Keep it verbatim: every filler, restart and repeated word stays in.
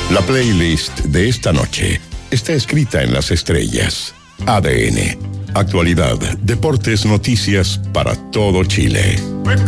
La playlist de esta noche está escrita en las estrellas. A D N. Actualidad, deportes, noticias para todo Chile.